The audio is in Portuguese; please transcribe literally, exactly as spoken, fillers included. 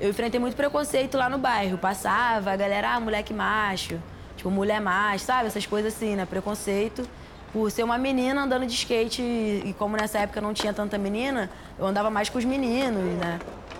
eu enfrentei muito preconceito lá no bairro. Passava, a galera, ah, moleque macho, tipo, mulher macho, sabe? Essas coisas assim, né? Preconceito. Por ser uma menina andando de skate, e como nessa época não tinha tanta menina, eu andava mais com os meninos, né?